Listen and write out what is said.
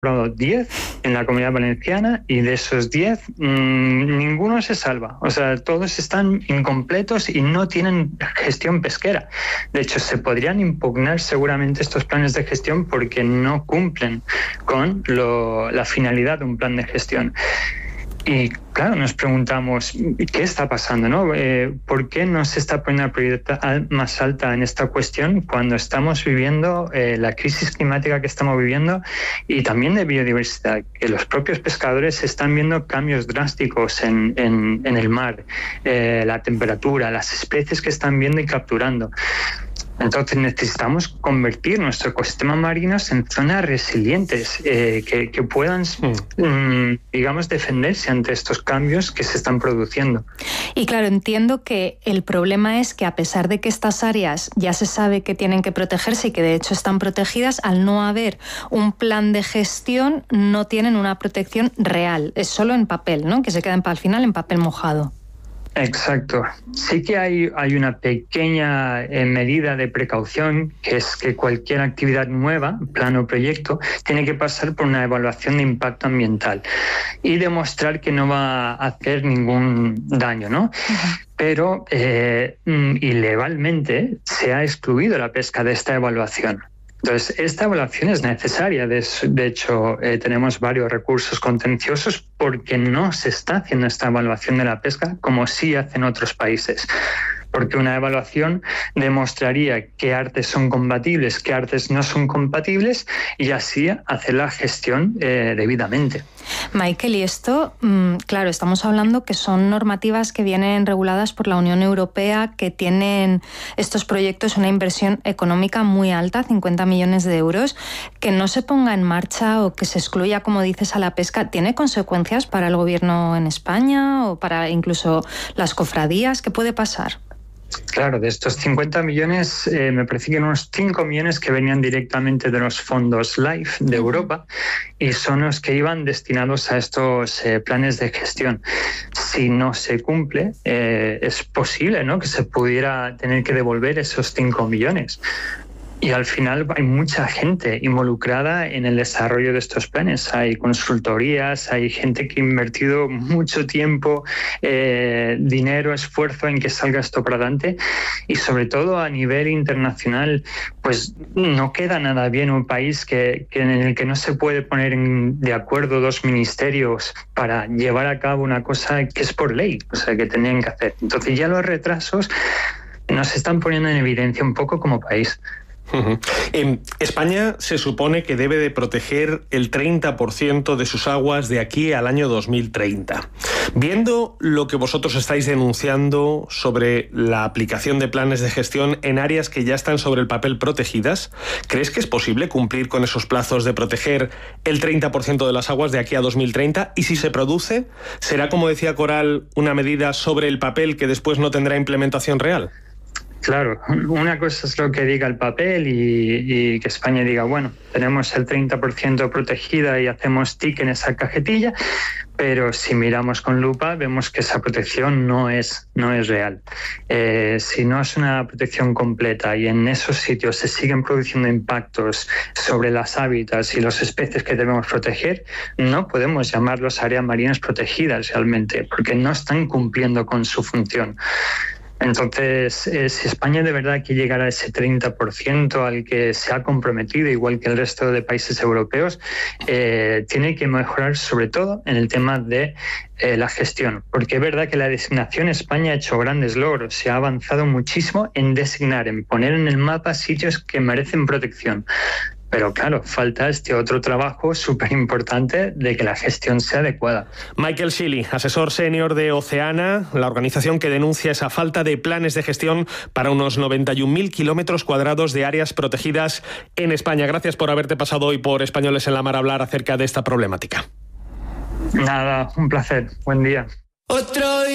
10 en la Comunidad Valenciana y de esos 10 ninguno se salva. O sea, todos están incompletos y no tienen gestión pesquera. De hecho, se podrían impugnar seguramente estos planes de gestión porque no cumplen con la finalidad de un plan de gestión. Y claro, nos preguntamos, ¿qué está pasando, no? ¿Por qué no se está poniendo la prioridad más alta en esta cuestión cuando estamos viviendo la crisis climática que estamos viviendo y también de biodiversidad? Que los propios pescadores están viendo cambios drásticos en el mar, la temperatura, las especies que están viendo y capturando. Entonces necesitamos convertir nuestro ecosistema marinos en zonas resilientes que puedan, digamos, defenderse ante estos cambios que se están produciendo. Y claro, entiendo que el problema es que a pesar de que estas áreas ya se sabe que tienen que protegerse y que de hecho están protegidas, al no haber un plan de gestión no tienen una protección real. Es solo en papel, ¿no? Que se quedan al final en papel mojado. Exacto. Sí que hay una pequeña medida de precaución, que es que cualquier actividad nueva, plan o proyecto, tiene que pasar por una evaluación de impacto ambiental y demostrar que no va a hacer ningún daño, ¿no? Uh-huh. Pero ilegalmente se ha excluido la pesca de esta evaluación. Entonces, esta evaluación es necesaria. De hecho, tenemos varios recursos contenciosos porque no se está haciendo esta evaluación de la pesca como sí hacen otros países. Porque una evaluación demostraría qué artes son compatibles, qué artes no son compatibles y así hacer la gestión debidamente. Michael, y esto, claro, estamos hablando que son normativas que vienen reguladas por la Unión Europea, que tienen estos proyectos una inversión económica muy alta, 50 millones de euros, que no se ponga en marcha o que se excluya, como dices, a la pesca. ¿Tiene consecuencias para el gobierno en España o para incluso las cofradías? ¿Qué puede pasar? Claro, de estos 50 millones, me parece que unos 5 millones que venían directamente de los fondos LIFE de Europa y son los que iban destinados a estos planes de gestión. Si no se cumple, es posible, ¿no?, que se pudiera tener que devolver esos 5 millones. Y al final hay mucha gente involucrada en el desarrollo de estos planes. Hay consultorías, hay gente que ha invertido mucho tiempo, dinero, esfuerzo en que salga esto para adelante. Y sobre todo a nivel internacional, pues no queda nada bien un país en el que no se puede poner de acuerdo dos ministerios para llevar a cabo una cosa que es por ley, o sea, que tenían que hacer. Entonces ya los retrasos nos están poniendo en evidencia un poco como país. España se supone que debe de proteger el 30% de sus aguas de aquí al año 2030. Viendo lo que vosotros estáis denunciando sobre la aplicación de planes de gestión en áreas que ya están sobre el papel protegidas, ¿crees que es posible cumplir con esos plazos de proteger el 30% de las aguas de aquí a 2030? Y si se produce, ¿será, como decía Coral, una medida sobre el papel que después no tendrá implementación real? Claro, una cosa es lo que diga el papel y que España diga, bueno, tenemos el 30% protegida y hacemos tic en esa cajetilla, pero si miramos con lupa vemos que esa protección no es real. Si no es una protección completa y en esos sitios se siguen produciendo impactos sobre las hábitats y las especies que debemos proteger, no podemos llamarlos áreas marinas protegidas realmente, porque no están cumpliendo con su función. Entonces, si España de verdad quiere llegar a ese 30% al que se ha comprometido, igual que el resto de países europeos, tiene que mejorar sobre todo en el tema de la gestión. Porque es verdad que la designación España ha hecho grandes logros, se ha avanzado muchísimo en designar, en poner en el mapa sitios que merecen protección. Pero claro, falta este otro trabajo súper importante de que la gestión sea adecuada. Michael Shilley, asesor senior de Oceana, la organización que denuncia esa falta de planes de gestión para unos 91.000 kilómetros cuadrados de áreas protegidas en España. Gracias por haberte pasado hoy por Españoles en la Mar a hablar acerca de esta problemática. Nada, un placer. Buen día.